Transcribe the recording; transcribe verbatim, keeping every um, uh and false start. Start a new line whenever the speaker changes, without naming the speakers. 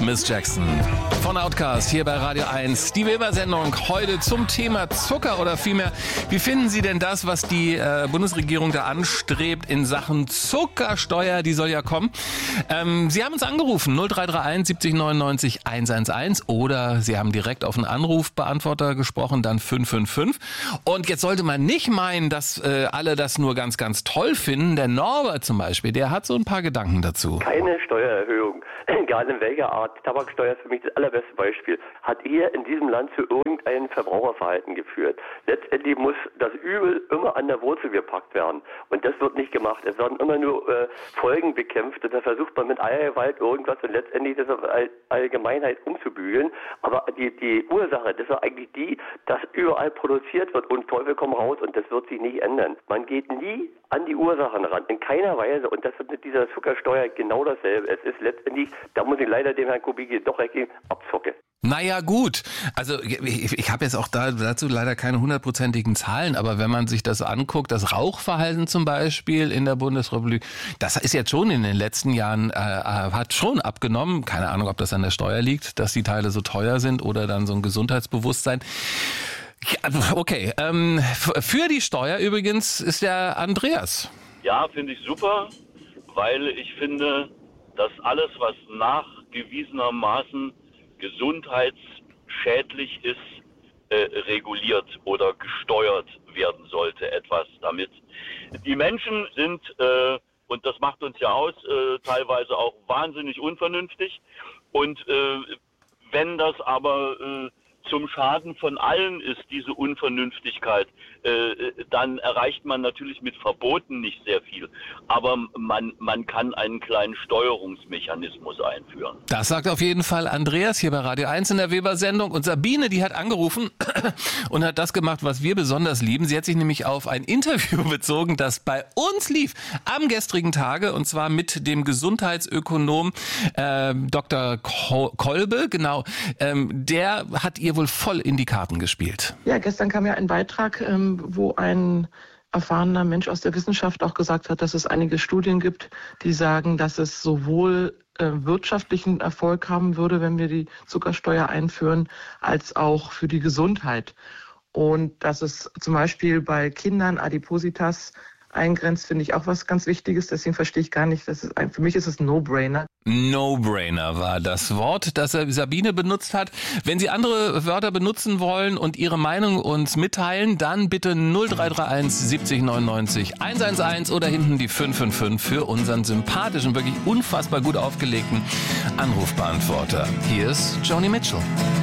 Miss Jackson von Outkast hier bei Radio eins. Die Weber-Sendung heute zum Thema Zucker oder vielmehr, wie finden Sie denn das, was die äh, Bundesregierung da anstrebt in Sachen Zuckersteuer? Die soll ja kommen. Ähm, Sie haben uns angerufen, null drei drei eins siebzig neunundneunzig hundertelf oder Sie haben direkt auf einen Anrufbeantworter gesprochen, dann fünf fünf fünf. Und jetzt sollte man nicht meinen, dass äh, alle das nur ganz, ganz toll finden. Der Norbert zum Beispiel, der hat so ein paar Gedanken dazu.
Keine Steuererhöhung, egal in welcher Art. Tabaksteuer ist für mich das allerbeste Beispiel. Hat hier in diesem Land zu irgendeinem Verbraucherverhalten geführt. Letztendlich muss das Übel immer an der Wurzel gepackt werden. Und das wird nicht gemacht. Es werden immer nur äh, Folgen bekämpft. Und da versucht man mit aller Gewalt irgendwas und letztendlich das auf All Allgemeinheit umzubügeln. Aber die, die Ursache, das ist eigentlich die, dass überall produziert wird und Teufel komm raus und das wird sich nicht ändern. Man geht nie an die Ursachen ran, in keiner Weise. Und das wird mit dieser Zuckersteuer genau dasselbe. Es ist letztendlich, da muss ich leider dem Herrn Kubicki doch recht geben, Abzocke.
Naja gut, also ich, ich habe jetzt auch da, dazu leider keine hundertprozentigen Zahlen, aber wenn man sich das anguckt, das Rauchverhalten zum Beispiel in der Bundesrepublik, das ist jetzt schon in den letzten Jahren, äh, hat schon abgenommen. Keine Ahnung, ob das an der Steuer liegt, dass die Teile so teuer sind oder dann so ein Gesundheitsbewusstsein. Ja, okay, ähm, für die Steuer übrigens ist der Andreas.
Ja, finde ich super, weil ich finde, dass alles, was nachgewiesenermaßen gesundheitsschädlich ist, äh, reguliert oder gesteuert werden sollte, etwas damit. Die Menschen sind, äh, und das macht uns ja aus, äh, teilweise auch wahnsinnig unvernünftig. Und äh, wenn das aber äh, zum Schaden von allen ist, diese Unvernünftigkeit, äh, dann erreicht man natürlich mit Verboten nicht sehr viel. Aber man, man kann einen kleinen Steuerungsmechanismus einführen.
Das sagt auf jeden Fall Andreas hier bei Radio eins in der Weber-Sendung. Und Sabine, die hat angerufen und hat das gemacht, was wir besonders lieben. Sie hat sich nämlich auf ein Interview bezogen, das bei uns lief am gestrigen Tage, und zwar mit dem Gesundheitsökonom äh, Doktor Kolbe. Genau, ähm, der hat ihr wohl voll in die Karten gespielt.
Ja, gestern kam ja ein Beitrag, ähm, wo ein erfahrener Mensch aus der Wissenschaft auch gesagt hat, dass es einige Studien gibt, die sagen, dass es sowohl äh, wirtschaftlichen Erfolg haben würde, wenn wir die Zuckersteuer einführen, als auch für die Gesundheit. Und dass es zum Beispiel bei Kindern Adipositas eingrenzt, finde ich auch was ganz Wichtiges. Deswegen verstehe ich gar nicht, dass es ein, für mich ist es ein No-Brainer.
No-Brainer war das Wort, das Sabine benutzt hat. Wenn Sie andere Wörter benutzen wollen und Ihre Meinung uns mitteilen, dann bitte null drei drei eins siebzig neunundneunzig hundertelf oder hinten die fünf fünf fünf für unseren sympathischen, wirklich unfassbar gut aufgelegten Anrufbeantworter. Hier ist Joni Mitchell.